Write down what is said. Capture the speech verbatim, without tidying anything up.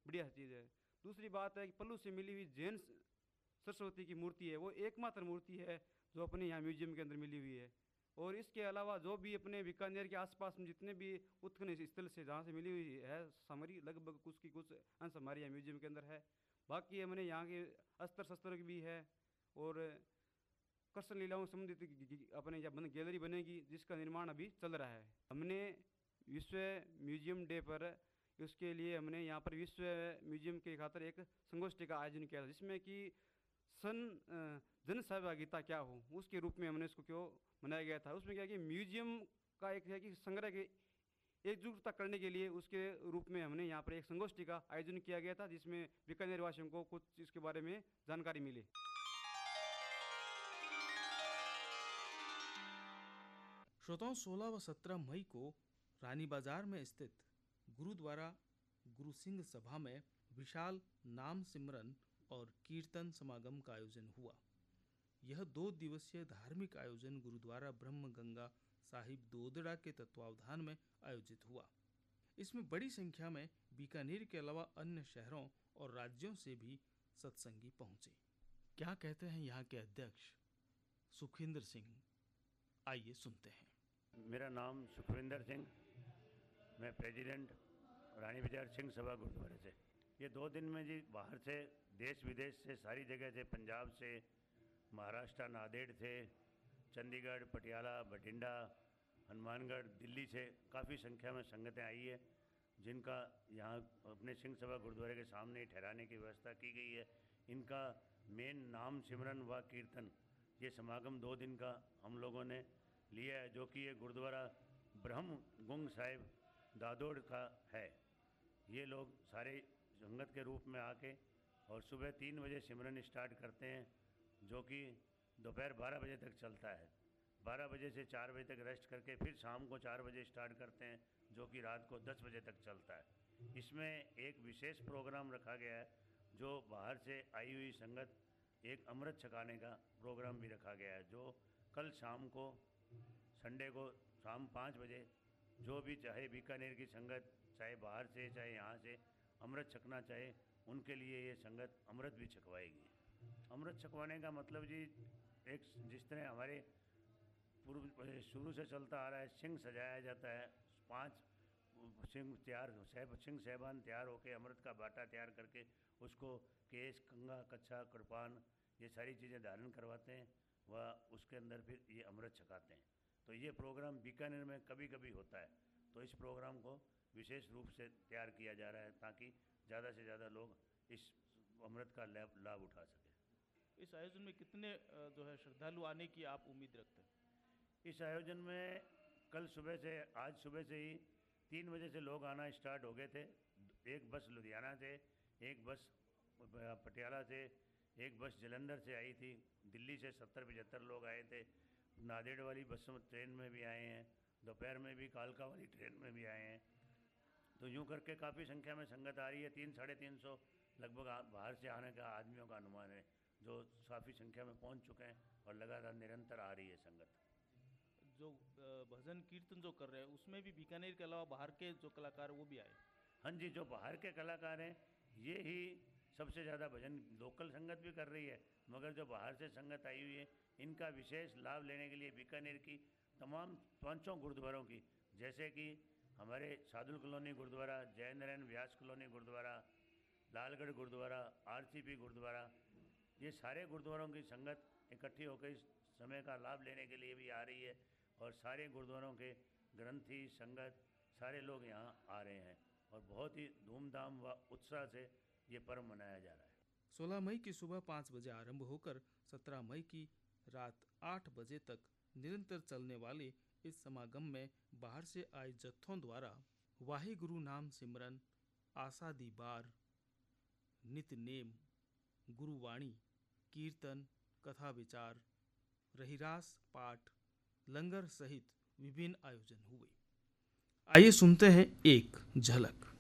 बढ़िया चीज़ है। दूसरी बात है कि पल्लू से मिली हुई जैन सरस्वती की मूर्ति है, वो एकमात्र मूर्ति है जो अपने यहाँ म्यूजियम के अंदर मिली हुई है। और इसके अलावा जो भी अपने बीकानेर के आसपास में जितने भी उत्खनन स्थल से जहाँ से मिली हुई है सामग्री, लगभग कुछ की कुछ अंश हमारे यहाँ म्यूजियम के अंदर है। बाकी हमने यहाँ के अस्त्र शस्त्र भी है, और कृष्ण लीलाओं से संबंधित अपने यहाँ बन गैलरी बनेगी जिसका निर्माण अभी चल रहा है। हमने विश्व म्यूजियम डे पर उसके लिए हमने यहाँ पर विश्व म्यूजियम के खातर एक संगोष्ठी का आयोजन किया था, जिसमें कि सन जन सहभागिता क्या हो उसके रूप में हमने इसको क्यों मनाया गया था। उसमें क्या कि म्यूजियम का एक है कि संग्रह के एकजुटता करने के लिए उसके रूप में हमने यहाँ पर एक संगोष्ठी का आयोजन किया गया था, जिसमें बीकानेर वासियों को कुछ इसके बारे में जानकारी मिली। श्रोताओं, सोलह व सत्रह मई को रानी बाजार में स्थित गुरुद्वारा गुरु सिंह सभा में विशाल नाम सिमरन और कीर्तन समागम का आयोजन हुआ। यह दो दिवसीय धार्मिक आयोजन गुरुद्वारा ब्रह्म गंगा साहिब दोदड़ा के तत्वावधान में आयोजित हुआ। इसमें बड़ी संख्या में बीकानेर के अलावा अन्य शहरों और राज्यों से भी सत्संगी पहुंचे। क्या कहते हैं यहाँ के अध्यक्ष सुखविंदर सिंह, आइए सुनते हैं। मेरा नाम सुखविंदर सिंह, मैं प्रेसिडेंट रानी बाजार सिंह सभा गुरुद्वारे से। ये दो दिन में जी बाहर से देश विदेश से सारी जगह से, पंजाब से, महाराष्ट्र नांदेड़ से, चंडीगढ़, पटियाला, बठिंडा, हनुमानगढ़, दिल्ली से काफ़ी संख्या में संगतें आई है, जिनका यहाँ अपने सिंह सभा गुरुद्वारे के सामने ठहराने की व्यवस्था की गई है। इनका मेन नाम सिमरन व कीर्तन ये समागम दो दिन का हम लोगों ने लिया है, जो कि ये गुरुद्वारा ब्रह्म गुंग साहिब दादोड़ का है। ये लोग सारे संगत के रूप में आके और सुबह तीन बजे सिमरन स्टार्ट करते हैं, जो कि दोपहर बारह बजे तक चलता है। बारह बजे से चार बजे तक रेस्ट करके फिर शाम को चार बजे स्टार्ट करते हैं, जो कि रात को दस बजे तक चलता है। इसमें एक विशेष प्रोग्राम रखा गया है, जो बाहर से आई हुई संगत एक अमृत छकाने का प्रोग्राम भी रखा गया है, जो कल शाम को संडे को शाम पाँच बजे जो भी चाहे बीकानेर की संगत, चाहे बाहर से चाहे यहाँ से अमृत छकना चाहे, उनके लिए ये संगत अमृत भी छकवाएगी। अमृत छकवाने का मतलब जी, एक जिस तरह हमारे पूर्व शुरू से चलता आ रहा है, सिंह सजाया जाता है, पांच सिंह तैयार सहब सिंह सहबान तैयार होकर अमृत का बाटा तैयार करके उसको केश, कंगा, कच्छा, कृपान ये सारी चीज़ें धारण करवाते हैं, वह उसके अंदर फिर ये अमृत छकाते हैं। तो ये प्रोग्राम बीकानेर में कभी कभी होता है, तो इस प्रोग्राम को विशेष रूप से तैयार किया जा रहा है ताकि ज़्यादा से ज़्यादा लोग इस अमृत का लाभ लाभ उठा सकें। इस आयोजन में कितने जो है श्रद्धालु आने की आप उम्मीद रखते हैं? इस आयोजन में कल सुबह से, आज सुबह से ही तीन बजे से लोग आना स्टार्ट हो गए थे। एक बस लुधियाना से, एक बस पटियाला से, एक बस जलंधर से आई थी, दिल्ली से सत्तर पचहत्तर लोग आए थे, नांदेड़ वाली बस ट्रेन में भी आए हैं, दोपहर में भी कालका वाली ट्रेन में भी आए हैं। तो यूँ करके काफ़ी संख्या में संगत आ रही है। तीन साढ़े तीन सौ लगभग बाहर से आने का आदमियों का अनुमान है, जो काफ़ी संख्या में पहुंच चुके हैं और लगातार निरंतर आ रही है संगत। जो भजन कीर्तन जो कर रहे हैं उसमें भी बीकानेर के अलावा बाहर के जो कलाकार वो भी आए? हाँ जी, जो बाहर के कलाकार हैं ये ही सबसे ज़्यादा भजन, लोकल संगत भी कर रही है, मगर जो बाहर से संगत आई हुई है इनका विशेष लाभ लेने के लिए बीकानेर की तमाम पाँचों गुरुद्वारों की, जैसे कि हमारे साधुल कॉलोनी गुरुद्वारा, जय नारायण व्यास कॉलोनी गुरुद्वारा, लालगढ़ गुरुद्वारा, आरसीपी गुरुद्वारा, ये सारे गुरुद्वारों की संगत इकट्ठी होकर इस समय का लाभ लेने के लिए भी आ रही है, और सारे गुरुद्वारों के ग्रंथी संगत सारे लोग यहाँ आ रहे हैं और बहुत ही धूमधाम व उत्साह से ये पर्व मनाया जा रहा है। सोलह मई की सुबह पाँच बजे आरंभ होकर सत्रह मई की रात आठ बजे तक निरंतर चलने वाले इस समागम में बाहर से आए जत्थों द्वारा वाहे गुरु नाम सिमरन, आशा दी बार, नित नेम, गुरुवाणी, कीर्तन, कथा विचार, रहिरास पाठ, लंगर सहित विभिन्न आयोजन हुए। आइए सुनते हैं एक झलक।